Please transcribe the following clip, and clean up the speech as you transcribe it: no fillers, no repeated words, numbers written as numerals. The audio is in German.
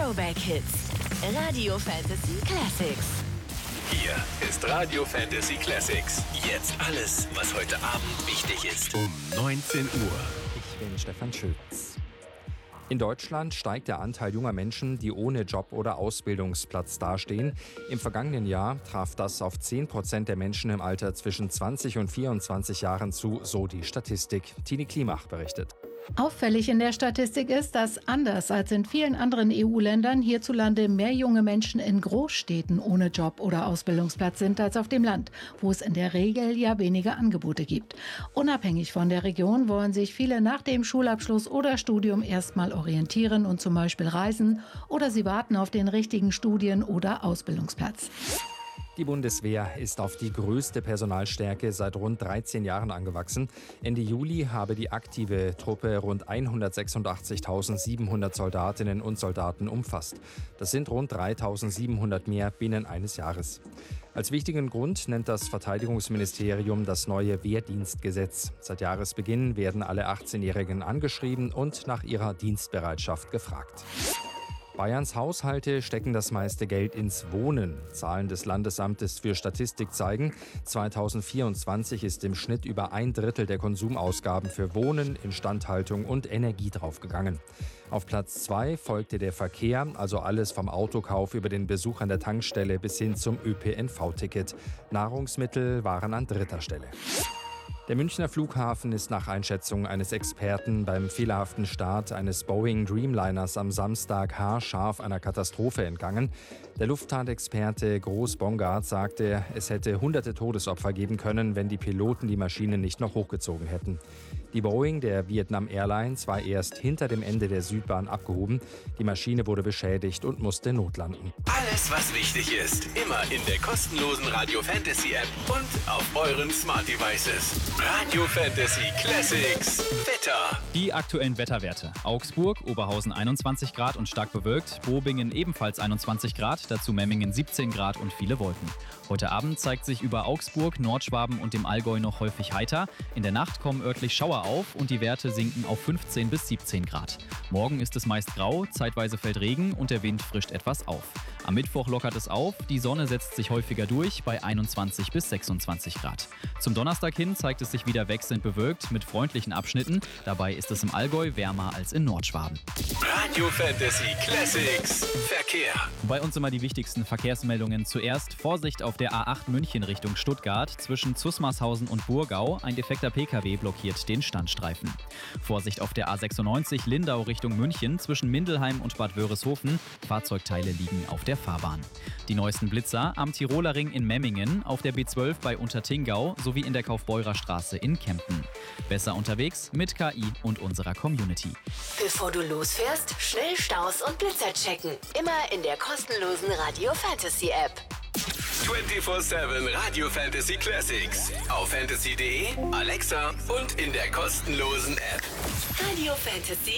Throwback-Hits. Radio Fantasy Classics. Hier ist Radio Fantasy Classics. Jetzt alles, was heute Abend wichtig ist. Um 19 Uhr. Ich bin Stefan Schütz. In Deutschland steigt der Anteil junger Menschen, die ohne Job oder Ausbildungsplatz dastehen. Im vergangenen Jahr traf das auf 10% der Menschen im Alter zwischen 20 und 24 Jahren zu, so die Statistik. Tini Klimach berichtet. Auffällig in der Statistik ist, dass anders als in vielen anderen EU-Ländern hierzulande mehr junge Menschen in Großstädten ohne Job oder Ausbildungsplatz sind als auf dem Land, wo es in der Regel ja weniger Angebote gibt. Unabhängig von der Region wollen sich viele nach dem Schulabschluss oder Studium erstmal orientieren und zum Beispiel reisen, oder sie warten auf den richtigen Studien- oder Ausbildungsplatz. Die Bundeswehr ist auf die größte Personalstärke seit rund 13 Jahren angewachsen. Ende Juli habe die aktive Truppe rund 186.700 Soldatinnen und Soldaten umfasst. Das sind rund 3.700 mehr binnen eines Jahres. Als wichtigen Grund nennt das Verteidigungsministerium das neue Wehrdienstgesetz. Seit Jahresbeginn werden alle 18-Jährigen angeschrieben und nach ihrer Dienstbereitschaft gefragt. Bayerns Haushalte stecken das meiste Geld ins Wohnen. Zahlen des Landesamtes für Statistik zeigen, 2024 ist im Schnitt über 1/3 der Konsumausgaben für Wohnen, Instandhaltung und Energie draufgegangen. Auf Platz 2 folgte der Verkehr, also alles vom Autokauf über den Besuch an der Tankstelle bis hin zum ÖPNV-Ticket. Nahrungsmittel waren an 3. Stelle. Der Münchner Flughafen ist nach Einschätzung eines Experten beim fehlerhaften Start eines Boeing Dreamliners am Samstag haarscharf einer Katastrophe entgangen. Der Luftfahrtexperte Groß Bongard sagte, es hätte hunderte Todesopfer geben können, wenn die Piloten die Maschine nicht noch hochgezogen hätten. Die Boeing der Vietnam Airlines war erst hinter dem Ende der Südbahn abgehoben. Die Maschine wurde beschädigt und musste notlanden. Alles, was wichtig ist, immer in der kostenlosen Radio Fantasy App und auf euren Smart Devices. Radio Fantasy Classics. Wetter. Die aktuellen Wetterwerte. Augsburg, Oberhausen 21 Grad und stark bewölkt. Bobingen ebenfalls 21 Grad, dazu Memmingen 17 Grad und viele Wolken. Heute Abend zeigt sich über Augsburg, Nordschwaben und dem Allgäu noch häufig heiter. In der Nacht kommen örtlich Schauer auf und die Werte sinken auf 15 bis 17 Grad. Morgen ist es meist grau, zeitweise fällt Regen und der Wind frischt etwas auf. Am Mittwoch lockert es auf, die Sonne setzt sich häufiger durch bei 21 bis 26 Grad. Zum Donnerstag hin zeigt es sich wieder wechselnd bewölkt mit freundlichen Abschnitten. Dabei ist es im Allgäu wärmer als in Nordschwaben. Radio Fantasy Classics. Verkehr. Bei uns immer die wichtigsten Verkehrsmeldungen. Zuerst Vorsicht auf der A8 München Richtung Stuttgart. Zwischen Zusmarshausen und Burgau. Ein defekter Pkw blockiert den Standstreifen. Vorsicht auf der A96 Lindau Richtung München. Zwischen Mindelheim und Bad Wörishofen. Fahrzeugteile liegen auf der Fahrbahn. Die neuesten Blitzer am Tiroler Ring in Memmingen, auf der B12 bei Untertingau sowie in der Kaufbeurer Straße in Kempten. Besser unterwegs mit KI und unserer Community. Bevor du losfährst, schnell Staus und Blitzer checken. Immer in der kostenlosen Radio Fantasy App. 24/7 Radio Fantasy Classics. Auf fantasy.de, Alexa und in der kostenlosen App. Radio Fantasy